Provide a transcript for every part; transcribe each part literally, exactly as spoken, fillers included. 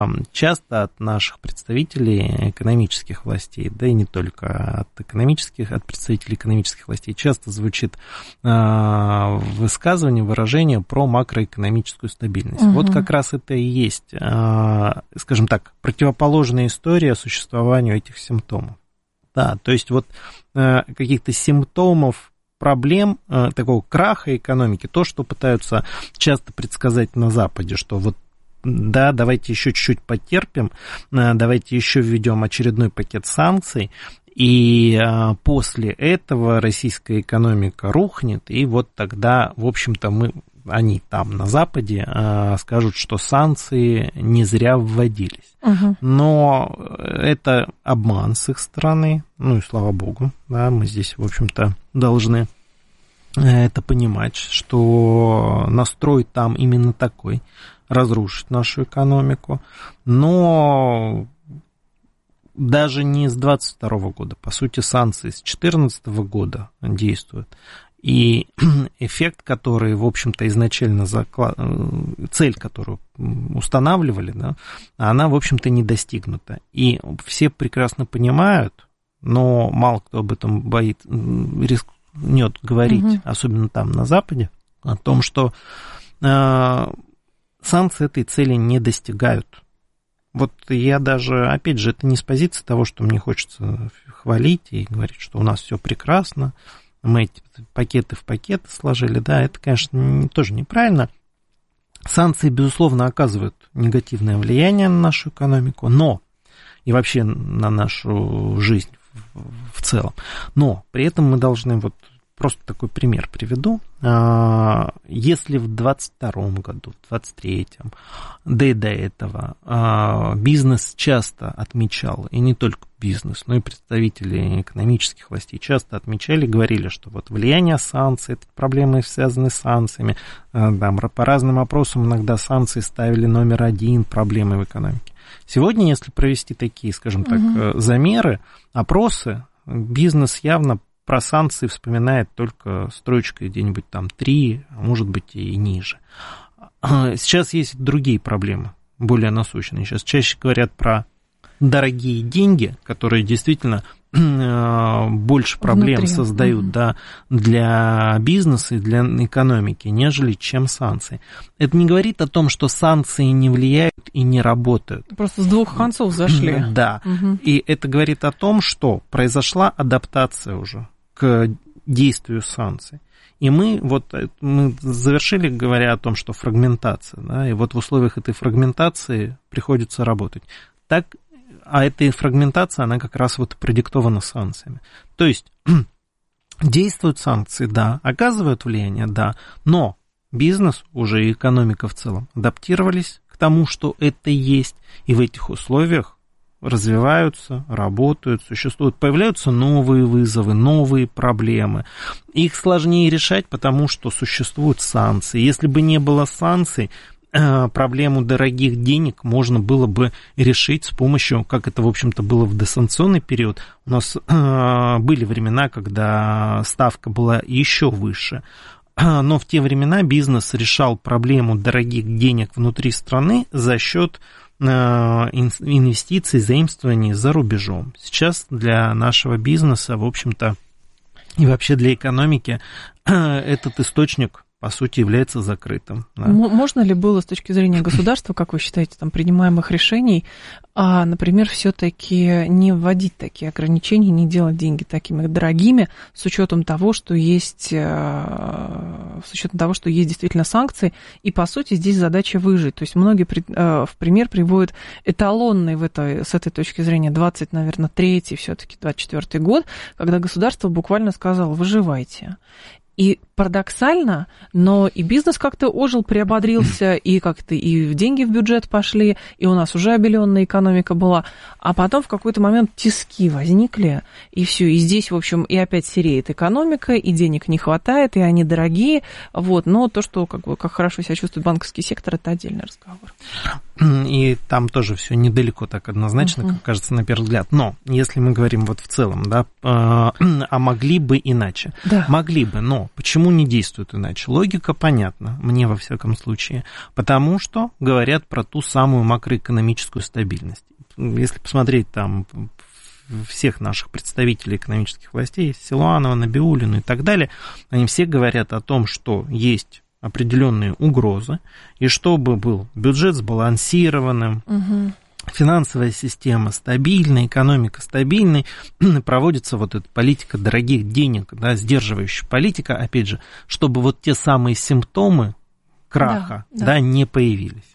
Часто от наших представителей экономических властей, да и не только от экономических, от представителей экономических властей, часто звучит э, высказывание, выражение про макроэкономическую стабильность. Угу. Вот как раз это и есть, э, скажем так, противоположная история существованию этих симптомов. Да, то есть вот э, каких-то симптомов проблем э, такого краха экономики, то, что пытаются часто предсказать на Западе, что вот да, давайте еще чуть-чуть потерпим, давайте еще введем очередной пакет санкций, и после этого российская экономика рухнет, и вот тогда, в общем-то, мы, они там на Западе скажут, что санкции не зря вводились. Угу. Но это обман с их стороны, ну и слава богу, да, мы здесь, в общем-то, должны это понимать, что настрой там именно такой, разрушить нашу экономику, но даже не с двадцать второго года, по сути, санкции с две тысячи четырнадцатого года действуют, и эффект, который, в общем-то, изначально заклад... цель, которую устанавливали, да, она, в общем-то, не достигнута, и все прекрасно понимают, но мало кто об этом боит, рискнет говорить, угу. особенно там, на Западе, о том, что санкции этой цели не достигают. Вот я даже, опять же, это не с позиции того, что мне хочется хвалить и говорить, что у нас все прекрасно, мы эти пакеты в пакеты сложили, да, это, конечно, тоже неправильно. Санкции, безусловно, оказывают негативное влияние на нашу экономику, но и вообще на нашу жизнь в целом, но при этом мы должны вот просто такой пример приведу. Если в двадцать втором году, в двадцать третьем, да и до этого бизнес часто отмечал, и не только бизнес, но и представители экономических властей часто отмечали, говорили, что вот влияние санкций, это проблемы, связанные с санкциями, там, по разным опросам иногда санкции ставили номер один проблемы в экономике. Сегодня, если провести такие, скажем так, угу. замеры, опросы, бизнес явно про санкции вспоминает только строчкой где-нибудь там три, а может быть и ниже. Сейчас есть другие проблемы, более насущные. Сейчас чаще говорят про дорогие деньги, которые действительно больше проблем Внутри. создают mm-hmm. да, для бизнеса и для экономики, нежели чем санкции. Это не говорит о том, что санкции не влияют и не работают. Просто с двух концов зашли. Да, mm-hmm. и это говорит о том, что произошла адаптация уже к действию санкций. И мы вот мы завершили, говоря о том, что фрагментация, да, и вот в условиях этой фрагментации приходится работать. Так, а эта фрагментация, она как раз вот продиктована санкциями. То есть действуют санкции, да, оказывают влияние, да, но бизнес, уже и экономика в целом, адаптировались к тому, что это есть, и в этих условиях развиваются, работают, существуют, появляются новые вызовы, новые проблемы. Их сложнее решать, потому что существуют санкции. Если бы не было санкций, проблему дорогих денег можно было бы решить с помощью, как это, в общем-то, было в досанкционный период. У нас были времена, когда ставка была еще выше. Но в те времена бизнес решал проблему дорогих денег внутри страны за счет инвестиций, заимствований за рубежом. Сейчас для нашего бизнеса, в общем-то, и вообще для экономики этот источник, по сути, является закрытым. Да. Можно ли было с точки зрения государства, как вы считаете, там, принимаемых решений, а, например, все-таки не вводить такие ограничения, не делать деньги такими дорогими, с учетом того, что есть, с учетом того, что есть действительно санкции, и, по сути, здесь задача выжить. То есть многие в пример приводят эталонный в этой, с этой точки зрения двадцать, наверное, третий, все-таки двадцать четвёртый год, когда государство буквально сказало: выживайте. И парадоксально, но и бизнес как-то ожил, приободрился, и как-то и деньги в бюджет пошли, и у нас уже обеленная экономика была, а потом в какой-то момент тиски возникли, и все, и здесь, в общем, и опять сереет экономика, и денег не хватает, и они дорогие, вот, но то, что как бы, как хорошо себя чувствует банковский сектор, это отдельный разговор. И там тоже все недалеко так однозначно, uh-huh. как кажется на первый взгляд. Но если мы говорим вот в целом, да, а могли бы иначе, да. могли бы, но почему ну, не действуют иначе. Логика понятна, мне во всяком случае, потому что говорят про ту самую макроэкономическую стабильность. Если посмотреть там всех наших представителей экономических властей, Силуанова, Набиуллину и так далее, они все говорят о том, что есть определенные угрозы, и чтобы был бюджет сбалансированным, угу. финансовая система стабильная, экономика стабильной, проводится вот эта политика дорогих денег, да, сдерживающая политика, опять же, чтобы вот те самые симптомы краха, да, да. Да, не появились.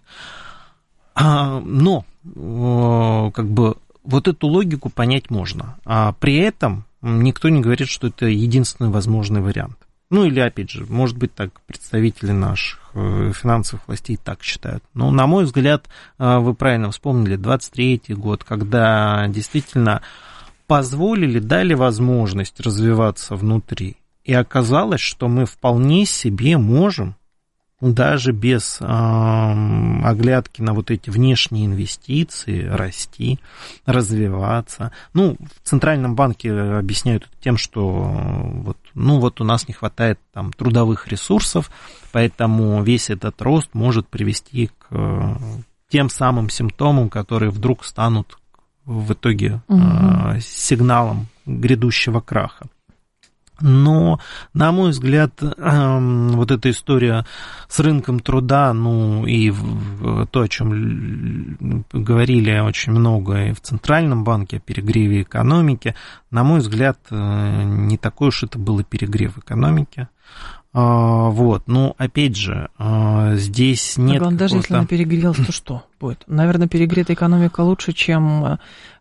Но как бы вот эту логику понять можно, а при этом никто не говорит, что это единственный возможный вариант. Ну, или, опять же, может быть, так представители наших финансовых властей так считают. Но, на мой взгляд, вы правильно вспомнили, двадцать третий год, когда действительно позволили, дали возможность развиваться внутри. И оказалось, что мы вполне себе можем, даже без э, оглядки на вот эти внешние инвестиции, расти, развиваться. Ну, в Центральном банке объясняют это тем, что вот, ну, вот у нас не хватает там трудовых ресурсов, поэтому весь этот рост может привести к э, тем самым симптомам, которые вдруг станут в итоге э, угу. сигналом грядущего краха. Но, на мой взгляд, вот эта история с рынком труда, ну и то, о чем говорили очень много и в Центральном банке, о перегреве экономики, на мой взгляд, не такой уж это был и перегрев экономики. Вот, но опять же, здесь нет... А даже если она перегрелась, то что будет? Наверное, перегретая экономика лучше, чем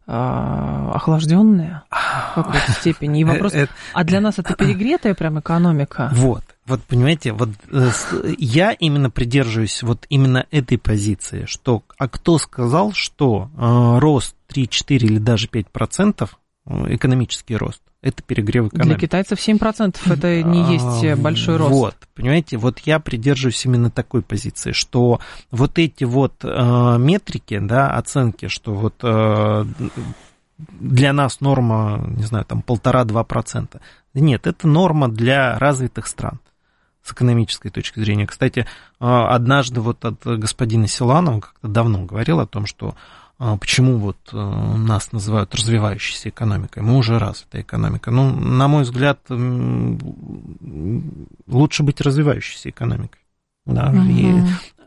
охлажденная в какой-то степени. И вопрос, а для нас это перегретая прям экономика? Вот, вот понимаете, вот я именно придерживаюсь вот именно этой позиции, что, а кто сказал, что рост три-четыре или даже пять процентов, экономический рост, это перегрев экономики. Для китайцев семь процентов это не есть большой рост. Вот, понимаете, вот я придерживаюсь именно такой позиции, что вот эти вот э, метрики, да, оценки, что вот э, для нас норма, не знаю, там полтора-два процента. Нет, это норма для развитых стран с экономической точки зрения. Кстати, однажды вот от господина Силуанова как-то давно говорил о том, что почему вот нас называют развивающейся экономикой, мы уже развитая экономика. Ну, на мой взгляд, лучше быть развивающейся экономикой. Да? Угу. И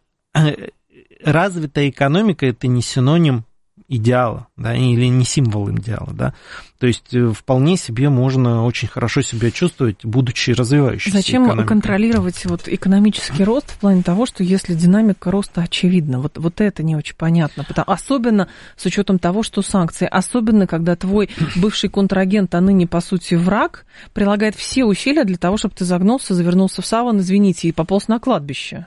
развитая экономика – это не синоним идеала, да, или не символ идеала, да. То есть вполне себе можно очень хорошо себя чувствовать, будучи развивающейся Зачем экономикой. контролировать вот экономический рост в плане того, что если динамика роста очевидна, вот, вот это не очень понятно, потому, особенно с учетом того, что санкции, особенно когда твой бывший контрагент, а ныне, по сути, враг, прилагает все усилия для того, чтобы ты загнулся, завернулся в саван, извините, и пополз на кладбище.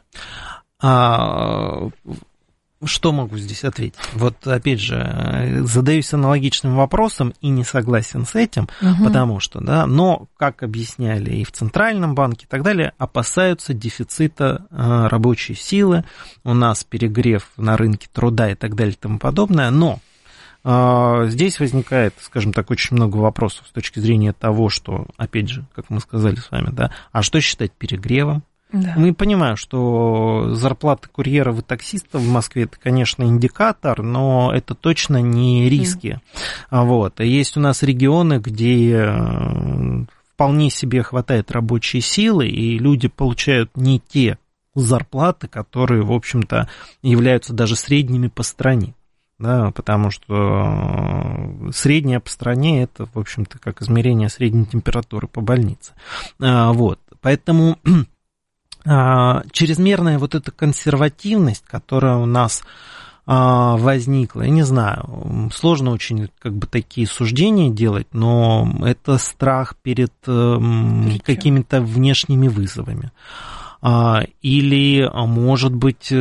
А... Что могу здесь ответить? Вот, опять же, задаюсь аналогичным вопросом и не согласен с этим, угу. потому что, да, но, как объясняли и в Центральном банке и так далее, опасаются дефицита э, рабочей силы, у нас перегрев на рынке труда и так далее и тому подобное, но э, здесь возникает, скажем так, очень много вопросов с точки зрения того, что, опять же, как мы сказали с вами, да, а что считать перегревом? Да. Мы понимаем, что зарплата курьеров и таксистов в Москве, это, конечно, индикатор, но это точно не риски. Mm. Вот. Есть у нас регионы, где вполне себе хватает рабочей силы, и люди получают не те зарплаты, которые, в общем-то, являются даже средними по стране. Да, потому что средняя по стране – это, в общем-то, как измерение средней температуры по больнице. Вот. Поэтому... чрезмерная вот эта консервативность, которая у нас возникла, я не знаю, сложно очень как бы такие суждения делать, но это страх перед Причем? какими-то внешними вызовами. Или, может быть,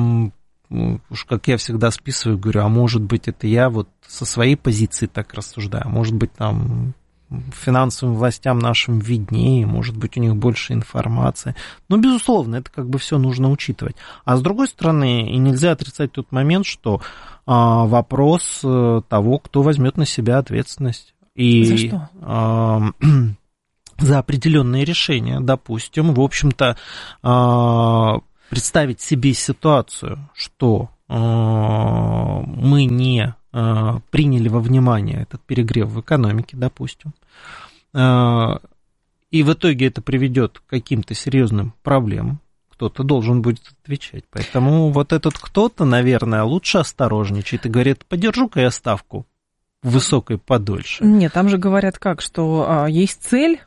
уж как я всегда списываю, говорю, а может быть, это я вот со своей позиции так рассуждаю, может быть, там... финансовым властям нашим виднее, может быть, у них больше информации. Но, безусловно, это как бы все нужно учитывать. А с другой стороны, и нельзя отрицать тот момент, что а, вопрос того, кто возьмет на себя ответственность. И, За что? А, за определенные решения, допустим, в общем-то, представить себе ситуацию, что мы не приняли во внимание этот перегрев в экономике, допустим, и в итоге это приведет к каким-то серьезным проблемам, кто-то должен будет отвечать. Поэтому вот этот кто-то, наверное, лучше осторожничает и говорит, подержу-ка я ставку высокой подольше. Нет, там же говорят как, что а, есть цель,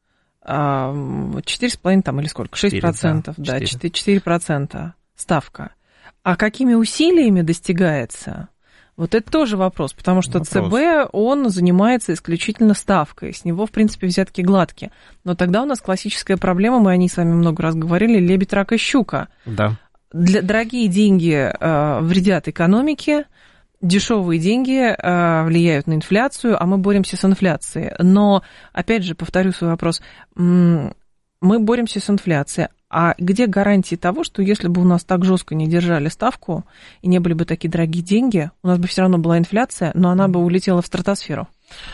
четыре с половиной там, или сколько, шесть процентов, да, четыре процента ставка. А какими усилиями достигается? Вот это тоже вопрос, потому что вопрос. ЦБ, он занимается исключительно ставкой, с него, в принципе, взятки гладкие. Но тогда у нас классическая проблема, мы о ней с вами много раз говорили, лебедь, рак и щука. Да. Для, дорогие деньги э, вредят экономике, дешевые деньги э, влияют на инфляцию, а мы боремся с инфляцией. Но, опять же, повторю свой вопрос, мы боремся с инфляцией. А где гарантии того, что если бы у нас так жестко не держали ставку и не были бы такие дорогие деньги, у нас бы все равно была инфляция, но она бы улетела в стратосферу?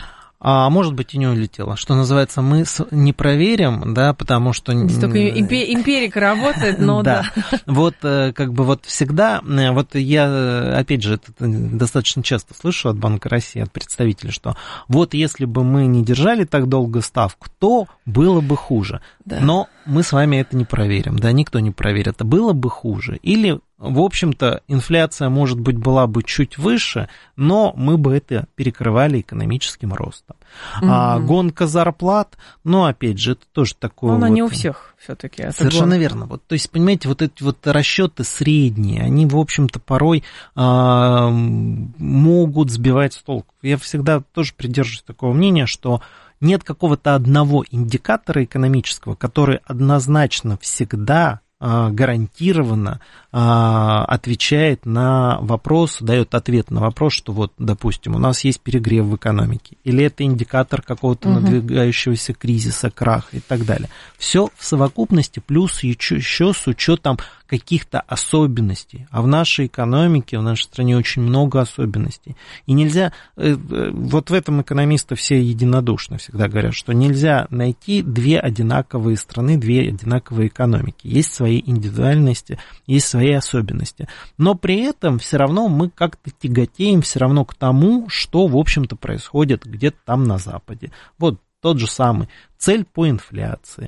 А может быть, и не улетела. Что называется, мы не проверим, да, потому что... Здесь только эмпирика работает, но да. да. Вот как бы вот всегда, вот я, опять же, это достаточно часто слышу от Банка России, от представителей, что вот если бы мы не держали так долго ставку, то было бы хуже. Да. Но мы с вами это не проверим, да, никто не проверит. Было бы хуже или... В общем-то, инфляция, может быть, была бы чуть выше, но мы бы это перекрывали экономическим ростом. Mm-hmm. А гонка зарплат, ну, опять же, это тоже такое... Но она вот... не у всех все-таки. Совершенно гонка. Верно. Вот, то есть, понимаете, вот эти вот расчеты средние, они, в общем-то, порой а, могут сбивать с толку. Я всегда тоже придерживаюсь такого мнения, что нет какого-то одного индикатора экономического, который однозначно всегда... гарантированно а, отвечает на вопрос, дает ответ на вопрос, что вот, допустим, у нас есть перегрев в экономике, или это индикатор какого-то угу. надвигающегося кризиса, краха и так далее. Все в совокупности, плюс еще, еще с учетом каких-то особенностей. А в нашей экономике, в нашей стране очень много особенностей. И нельзя, вот в этом экономисты все единодушно всегда говорят, что нельзя найти две одинаковые страны, две одинаковые экономики. Есть свои индивидуальности, есть свои особенности. Но при этом все равно мы как-то тяготеем все равно к тому, что, в общем-то, происходит где-то там на Западе. Вот тот же самый цель по инфляции,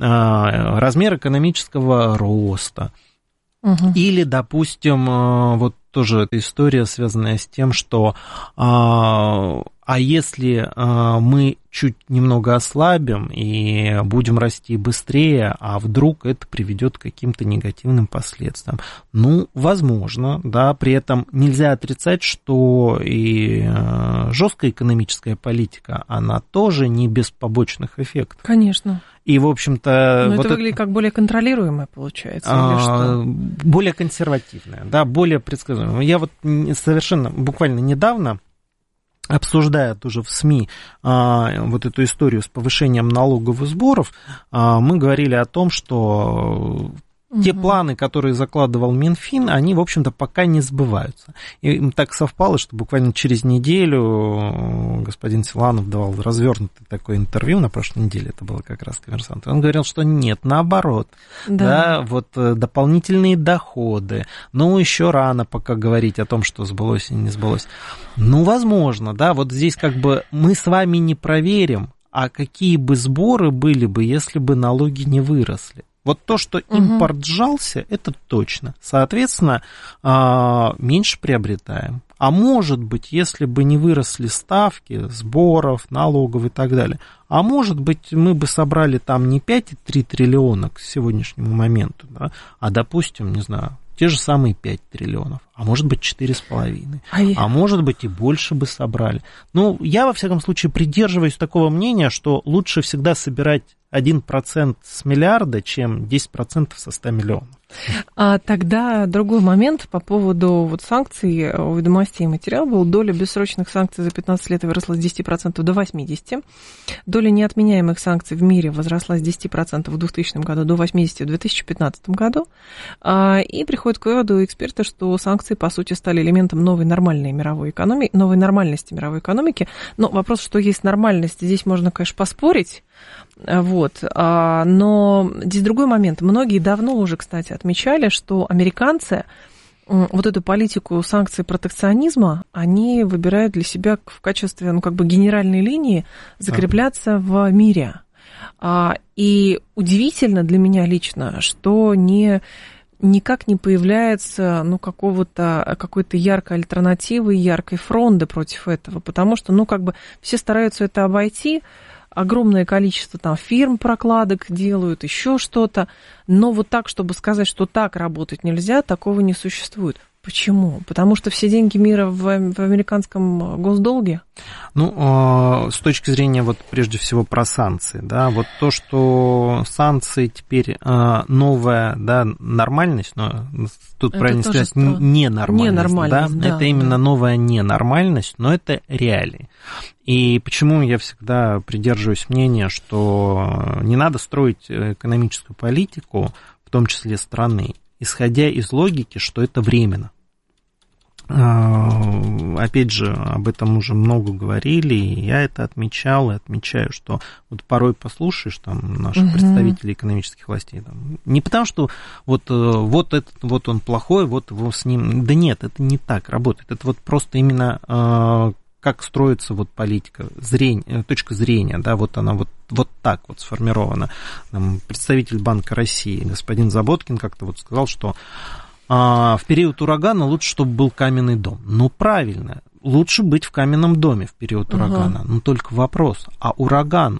размер экономического роста. Угу. Или, допустим, вот тоже эта история, связанная с тем, что а если мы чуть немного ослабим и будем расти быстрее, а вдруг это приведет к каким-то негативным последствиям? Ну, возможно, да, при этом нельзя отрицать, что и жесткая экономическая политика, она тоже не без побочных эффектов. Конечно. И, в общем-то... Но вот это выглядит это, как более контролируемое, получается, а, или что? Более консервативное, да, более предсказуемое. Я вот совершенно буквально недавно, обсуждая тоже в СМИ а, вот эту историю с повышением налогов и сборов, а, мы говорили о том, что... Те угу. планы, которые закладывал Минфин, они, в общем-то, пока не сбываются. И так совпало, что буквально через неделю господин Силанов давал развернутое такое интервью, на прошлой неделе это было как раз «Коммерсант». Он говорил, что нет, наоборот, да. Да, вот дополнительные доходы, ну, еще рано пока говорить о том, что сбылось и не сбылось. Ну, возможно, да, вот здесь как бы мы с вами не проверим, а какие бы сборы были бы, если бы налоги не выросли. Вот то, что импорт сжался, это точно. Соответственно, меньше приобретаем. А может быть, если бы не выросли ставки сборов, налогов и так далее, а может быть, мы бы собрали там не пять целых три триллиона к сегодняшнему моменту, да, а, допустим, не знаю, те же самые пять триллионов, а может быть четыре с половиной, а, а может быть и больше бы собрали. Ну, я, во всяком случае, придерживаюсь такого мнения, что лучше всегда собирать один процент с миллиарда, чем десять процентов со ста миллионов. А тогда другой момент по поводу вот санкций. У «Ведомостей» материал был: доля бессрочных санкций за пятнадцать лет выросла с десяти процентов до восьмидесяти процентов. Доля неотменяемых санкций в мире возросла с десяти процентов в двухтысячном году до восьмидесяти процентов в две тысячи пятнадцатом году. И приходят к выводу эксперты, что санкции, по сути, стали элементом новой нормальной мировой экономики, новой нормальности мировой экономики. Но вопрос, что есть нормальность, здесь можно, конечно, поспорить. Вот. Но здесь другой момент. Многие давно уже, кстати, отмечали, что американцы вот эту политику санкций протекционизма, они выбирают для себя в качестве, ну, как бы генеральной линии закрепляться в мире. И удивительно для меня лично, что не... никак не появляется, ну, какого-то, какой-то яркой альтернативы, яркой фронды против этого, потому что, ну, как бы все стараются это обойти, огромное количество там фирм прокладок делают, еще что-то, но вот так, чтобы сказать, что так работать нельзя, такого не существует. Почему? Потому что все деньги мира в, в американском госдолге? Ну, с точки зрения, вот прежде всего, про санкции, да, вот то, что санкции теперь новая, да, нормальность, но тут это правильно сказать, стро... ненормальность, ненормальность, да, да, это именно да. новая ненормальность, но это реалии. И почему я всегда придерживаюсь мнения, что не надо строить экономическую политику, в том числе страны, исходя из логики, что это временно. Опять же, об этом уже много говорили, и я это отмечал и отмечаю, что вот порой послушаешь там наших угу. представителей экономических властей, там, не потому что вот, вот, этот, вот он плохой, вот его с ним... Да нет, это не так работает, это вот просто именно как строится вот политика, зрение, точка зрения, да, вот она вот, вот так вот сформирована. Там, представитель Банка России, господин Заботкин, как-то вот сказал, что а, в период урагана лучше, чтобы был каменный дом. Ну, правильно, лучше быть в каменном доме в период урагана. Uh-huh. Но только вопрос, а ураган,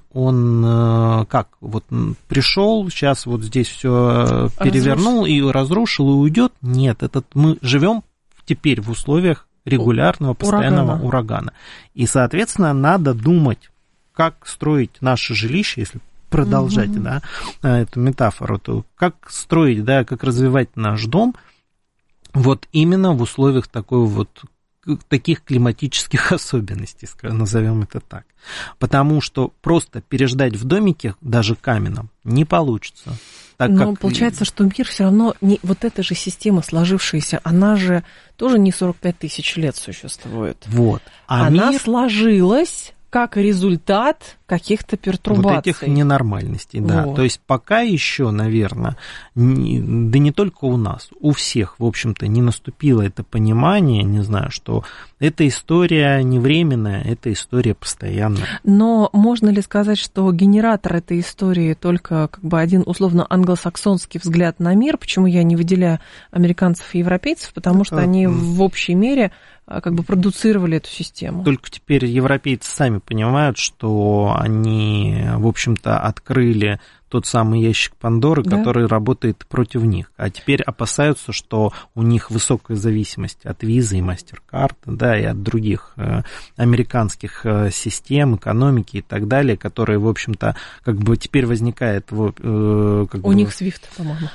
он как, вот пришел, сейчас вот здесь все перевернул и разрушил, и уйдет? Нет, этот, мы живем теперь в условиях регулярного, постоянного урагана. урагана. И, соответственно, надо думать, как строить наше жилище, если продолжать, угу. да, эту метафору, то как строить, да, как развивать наш дом вот именно в условиях такой вот, таких климатических особенностей, назовем это так. Потому что просто переждать в домике, даже каменном, не получится. Так Но как... получается, что мир все равно, не, вот эта же система сложившаяся, она же тоже не сорок пять тысяч лет существует. Вот. А она мир... сложилась как результат каких-то пертурбаций. Вот этих ненормальностей, да. Вот. То есть пока еще, наверное, не, да не только у нас, у всех, в общем-то, не наступило это понимание, не знаю, что эта история не временная, эта история постоянная. Но можно ли сказать, что генератор этой истории только как бы один условно англосаксонский взгляд на мир? Почему я не выделяю американцев и европейцев? Потому что они в общей мере как бы продуцировали эту систему. Только теперь европейцы сами понимают, что они, в общем-то, открыли тот самый ящик Пандоры, да. который работает против них. А теперь опасаются, что у них высокая зависимость от визы и MasterCard, да, и от других э, американских э, систем, экономики и так далее, которые, в общем-то, как бы теперь возникает... Э, как у бы, них свифт, по-моему.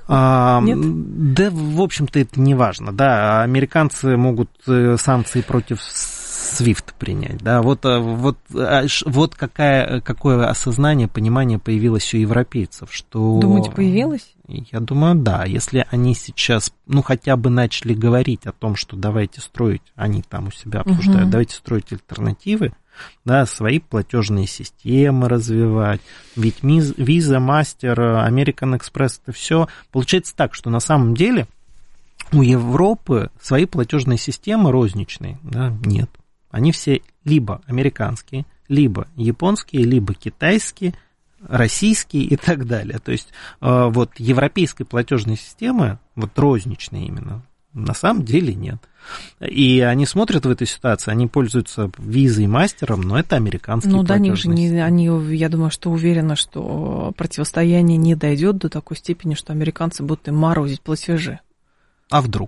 А, да, в общем-то, это не важно, да, американцы могут санкции против свифт принять, да, вот, вот, вот какая, какое осознание, понимание появилось у европейцев, что... Думаете, появилось? Я думаю, да, если они сейчас, ну, хотя бы начали говорить о том, что давайте строить, они там у себя обсуждают, угу. давайте строить альтернативы, да, свои платежные системы развивать. Ведь Visa, Master, American Express, это все получается так, что на самом деле у Европы свои платежные системы розничные, да, нет. Они все либо американские, либо японские, либо китайские, российские и так далее. То есть вот европейской платежной системы, вот розничной именно, на самом деле нет. И они смотрят в этой ситуации, они пользуются визой и мастером, но это американские ну, платежные да, них же не, они, я думаю, что уверены, что противостояние не дойдет до такой степени, что американцы будут им морозить платежи. А вдруг?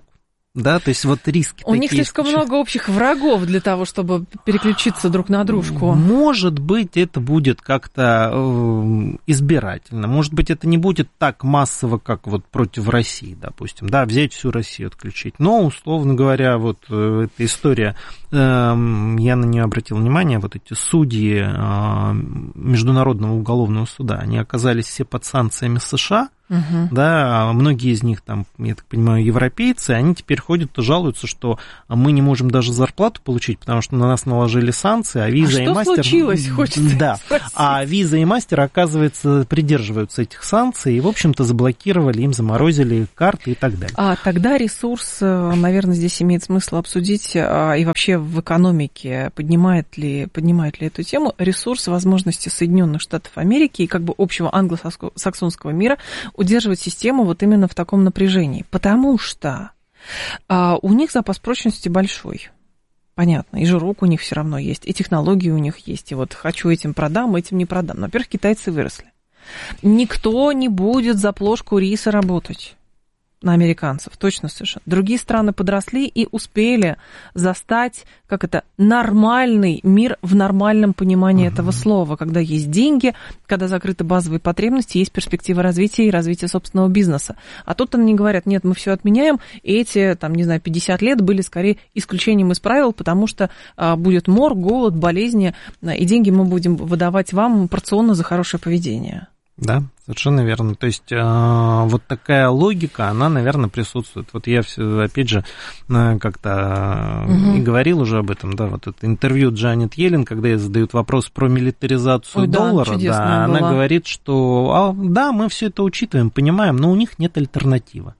Да, то есть вот риски. У них слишком случаи. много общих врагов для того, чтобы переключиться друг на дружку. Может быть, это будет как-то э, избирательно. Может быть, это не будет так массово, как вот против России, допустим. Да, взять всю Россию, отключить. Но, условно говоря, вот э, эта история, э, я на нее обратил внимание, вот эти судьи э, Международного уголовного суда, они оказались все под санкциями США. Uh-huh. Да, многие из них, там, я так понимаю, европейцы, они теперь ходят и жалуются, что мы не можем даже зарплату получить, потому что на нас наложили санкции, а Виза а и Мастер... что случилось, хочется Да, спросить. А Виза и Мастер, оказывается, придерживаются этих санкций и, в общем-то, заблокировали, им заморозили карты и так далее. А тогда ресурс, наверное, здесь имеет смысл обсудить, и вообще в экономике поднимает ли, поднимает ли эту тему ресурс возможности Соединенных Штатов Америки и как бы общего англосаксонского мира удерживать систему вот именно в таком напряжении, потому что а, у них запас прочности большой, понятно, и жирок у них все равно есть, и технологии у них есть, и вот хочу этим продам, этим не продам. Но, во-первых, китайцы выросли. Никто не будет за плошку риса работать на американцев, точно совершенно. Другие страны подросли и успели застать, как это, нормальный мир в нормальном понимании uh-huh. этого слова, когда есть деньги, когда закрыты базовые потребности, есть перспектива развития и развития собственного бизнеса. А тут они говорят, нет, мы все отменяем, и эти, там, не знаю, пятьдесят лет были скорее исключением из правил, потому что а, будет мор, голод, болезни, и деньги мы будем выдавать вам порционно за хорошее поведение. Да, совершенно верно. То есть э, вот такая логика, она, наверное, присутствует. Вот я все, опять же, э, как-то угу. и говорил уже об этом, да, вот это интервью Джанет Йеллен, когда ей задают вопрос про милитаризацию Ой, доллара, да, да она говорит, что а, да, мы все это учитываем, понимаем, но у них нет альтернативы.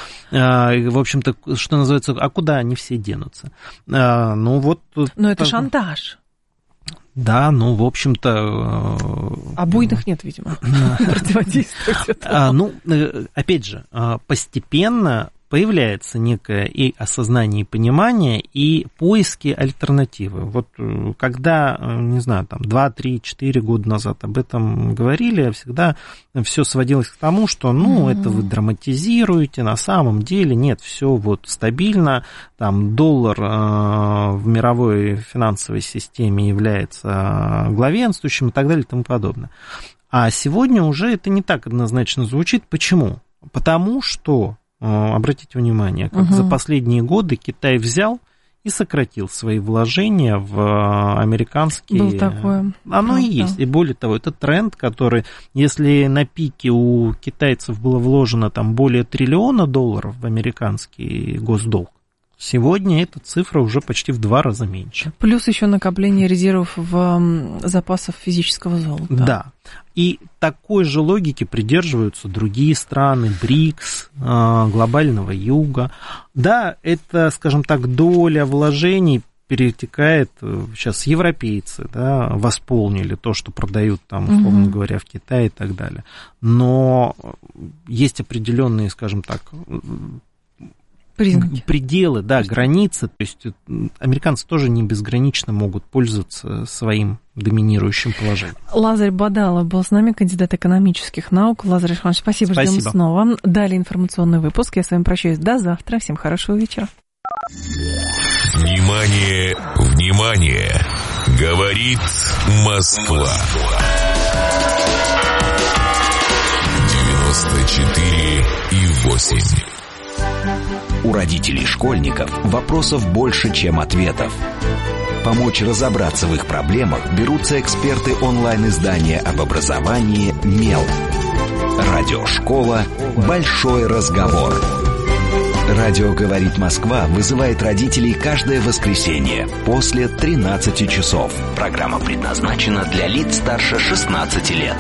В общем-то, что называется, а куда они все денутся? Ну вот. Но это так... шантаж. Да, ну, в общем-то... А буйных нет, видимо, противодействовать этому. Ну, опять же, постепенно появляется некое и осознание, и понимание, и поиски альтернативы. Вот когда, не знаю, там, два, три, четыре года назад об этом говорили, всегда все сводилось к тому, что, ну, mm-hmm. это вы драматизируете, на самом деле нет, все вот стабильно, там, доллар э, в мировой финансовой системе является главенствующим и так далее и тому подобное. А сегодня уже это не так однозначно звучит. Почему? Потому что обратите внимание, как угу. за последние годы Китай взял и сократил свои вложения в американские... Было такое. Оно Правда. И есть. И более того, это тренд, который, если на пике у китайцев было вложено там более триллиона долларов в американский госдолг, сегодня эта цифра уже почти в два раза меньше. Плюс еще накопление резервов в запасов физического золота. Да. И такой же логики придерживаются другие страны, БРИКС, глобального юга. Да, это, скажем так, доля вложений перетекает, сейчас европейцы, да, восполнили то, что продают там, условно угу. говоря, в Китае и так далее. Но есть определенные, скажем так, признаки. Пределы, да, границы. То есть американцы тоже не безгранично могут пользоваться своим доминирующим положением. Лазарь Бадалов был с нами, кандидат экономических наук. Лазарь Иванович, спасибо, спасибо. Ждем снова. Далее информационный выпуск. Я с вами прощаюсь до завтра. Всем хорошего вечера. Внимание, внимание! Говорит Москва. девяносто четыре и восемь. У родителей школьников вопросов больше, чем ответов. Помочь разобраться в их проблемах берутся эксперты онлайн-издания об образовании «Мел». Радиошкола «Большой разговор». Радио «Говорит Москва» вызывает родителей каждое воскресенье после тринадцати часов. Программа предназначена для лиц старше шестнадцати лет.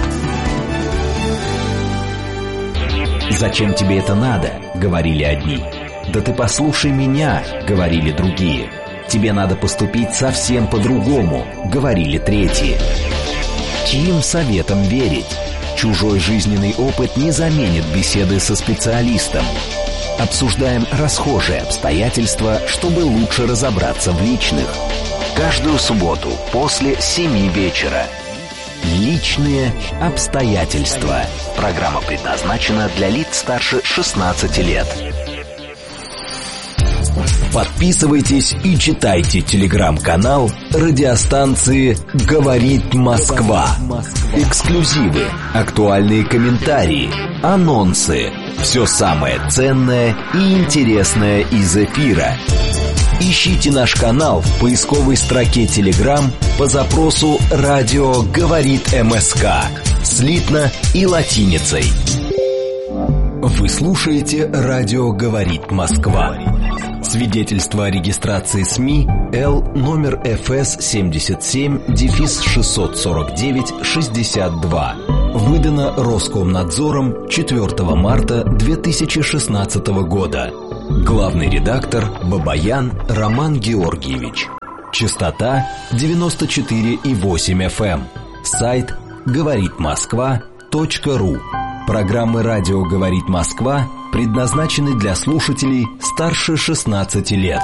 «Зачем тебе это надо?» — говорили одни. «Да ты послушай меня», — говорили другие. «Тебе надо поступить совсем по-другому», — говорили третьи. Чьим советам верить? Чужой жизненный опыт не заменит беседы со специалистом. Обсуждаем расхожие обстоятельства, чтобы лучше разобраться в личных. Каждую субботу после семи вечера. Личные обстоятельства. Программа предназначена для лиц старше шестнадцати лет. Подписывайтесь и читайте телеграм-канал радиостанции «Говорит Москва». Эксклюзивы, актуальные комментарии, анонсы. Все самое ценное и интересное из эфира. Ищите наш канал в поисковой строке Telegram по запросу «Радио говорит МСК» слитно и латиницей. Вы слушаете «Радио говорит Москва». Свидетельство о регистрации СМИ Л номер эф эс семьдесят семь шестьсот сорок девять шестьдесят два. Выдано Роскомнадзором четвёртого марта две тысячи шестнадцатого года. Главный редактор Бабаян Роман Георгиевич. Частота девяносто четыре и восемь эф эм. Сайт говорит москва точка ру. Программы «Радио говорит Москва» предназначены для слушателей старше шестнадцати лет.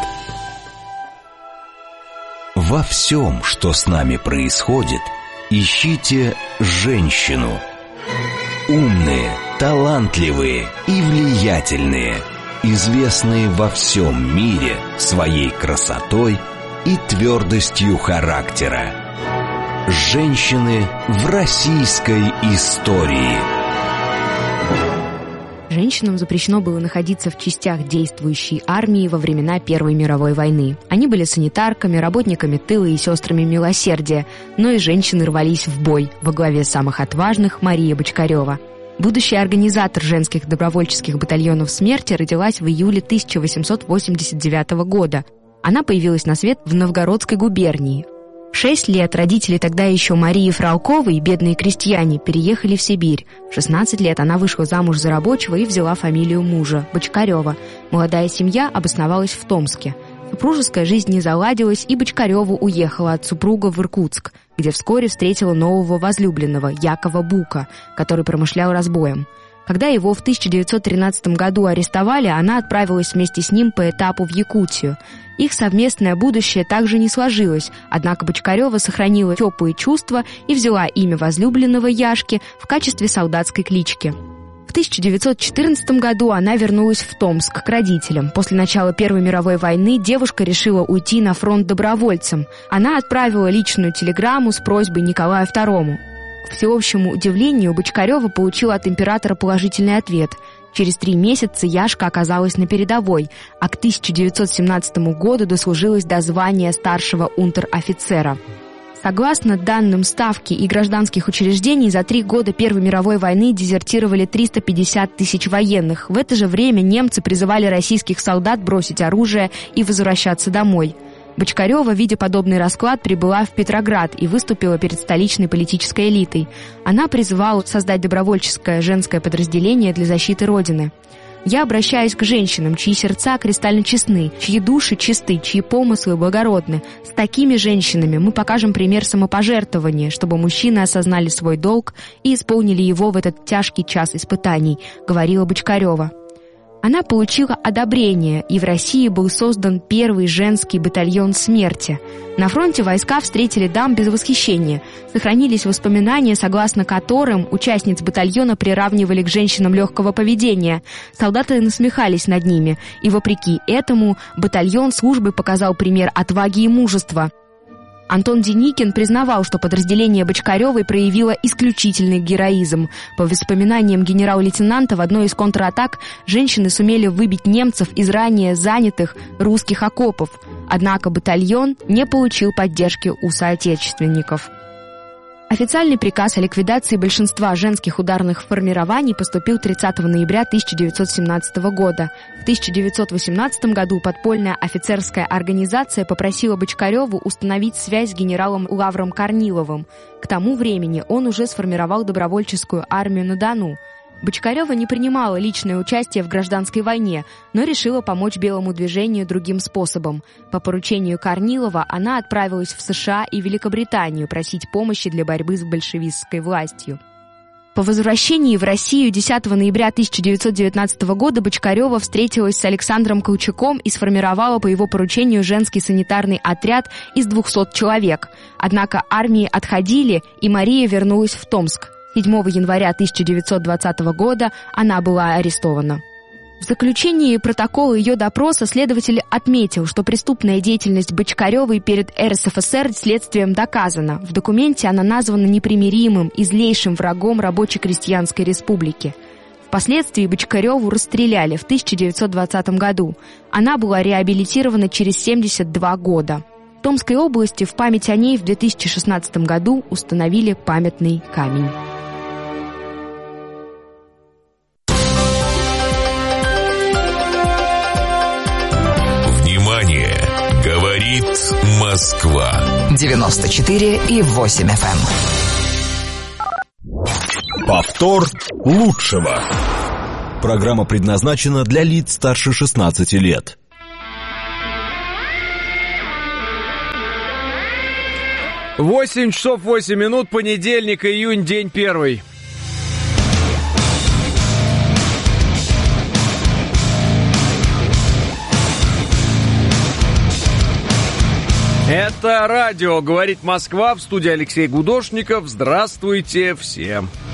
Во всем, что с нами происходит, ищите женщину. Умные, талантливые и влиятельные, известные во всем мире своей красотой и твердостью характера. Женщины в российской истории. Женщинам запрещено было находиться в частях действующей армии во времена Первой мировой войны. Они были санитарками, работниками тыла и сестрами милосердия, но и женщины рвались в бой, во главе самых отважных Мария Бочкарева. Будущий организатор женских добровольческих батальонов смерти родилась в июле тысяча восемьсот восемьдесят девятого года. Она появилась на свет в Новгородской губернии. В шесть лет родители тогда еще Марии Фролковой, бедные крестьяне, переехали в Сибирь. В шестнадцать лет она вышла замуж за рабочего и взяла фамилию мужа – Бочкарева. Молодая семья обосновалась в Томске. Супружеская жизнь не заладилась, и Бочкарева уехала от супруга в Иркутск, где вскоре встретила нового возлюбленного Якова Бука, который промышлял разбоем. Когда его в тысяча девятьсот тринадцатом году арестовали, она отправилась вместе с ним по этапу в Якутию. Их совместное будущее также не сложилось, однако Бочкарева сохранила теплые чувства и взяла имя возлюбленного Яшки в качестве солдатской клички. В тысяча девятьсот четырнадцатом году она вернулась в Томск к родителям. После начала Первой мировой войны девушка решила уйти на фронт добровольцем. Она отправила личную телеграмму с просьбой Николаю второму. К всеобщему удивлению, Бочкарева получила от императора положительный ответ. Через три месяца Яшка оказалась на передовой, а к тысяча девятьсот семнадцатому году дослужилась до звания старшего унтер-офицера. Согласно данным Ставки и гражданских учреждений, за три года Первой мировой войны дезертировали триста пятьдесят тысяч военных. В это же время немцы призывали российских солдат бросить оружие и возвращаться домой. Бочкарева, видя подобный расклад, прибыла в Петроград и выступила перед столичной политической элитой. Она призывала создать добровольческое женское подразделение для защиты Родины. «Я обращаюсь к женщинам, чьи сердца кристально честны, чьи души чисты, чьи помыслы благородны. С такими женщинами мы покажем пример самопожертвования, чтобы мужчины осознали свой долг и исполнили его в этот тяжкий час испытаний», — говорила Бочкарева. Она получила одобрение, и в России был создан первый женский батальон смерти. На фронте войска встретили дам без восхищения. Сохранились воспоминания, согласно которым участниц батальона приравнивали к женщинам легкого поведения. Солдаты насмехались над ними, и вопреки этому батальон службы показал пример отваги и мужества. Антон Деникин признавал, что подразделение Бочкаревой проявило исключительный героизм. По воспоминаниям генерал-лейтенанта, в одной из контратак женщины сумели выбить немцев из ранее занятых русских окопов. Однако батальон не получил поддержки у соотечественников. Официальный приказ о ликвидации большинства женских ударных формирований поступил тридцатого ноября тысяча девятьсот семнадцатого года. В тысяча девятьсот восемнадцатом году подпольная офицерская организация попросила Бочкареву установить связь с генералом Лавром Корниловым. К тому времени он уже сформировал добровольческую армию на Дону. Бочкарева не принимала личное участие в гражданской войне, но решила помочь белому движению другим способом. По поручению Корнилова она отправилась в США и Великобританию просить помощи для борьбы с большевистской властью. По возвращении в Россию десятого ноября тысяча девятьсот девятнадцатого года Бочкарева встретилась с Александром Колчаком и сформировала по его поручению женский санитарный отряд из двухсот человек. Однако армии отходили, и Мария вернулась в Томск. седьмого января тысяча девятьсот двадцатого года она была арестована. В заключении протокола ее допроса следователь отметил, что преступная деятельность Бочкаревой перед эр эс эф эс эр следствием доказана. В документе она названа непримиримым и злейшим врагом рабоче-крестьянской республики. Впоследствии Бочкареву расстреляли в тысяча девятьсот двадцатом году. Она была реабилитирована через семьдесят два года. В Томской области в память о ней в две тысячи шестнадцатом году установили памятный камень. Внимание! Говорит Москва. девяносто четыре и восемь эф эм. Повтор лучшего. Программа предназначена для лиц старше шестнадцати лет. восемь часов восемь минут, понедельник, июнь, день первый. Это радио «Говорит Москва», в студии Алексей Гудошников. Здравствуйте всем.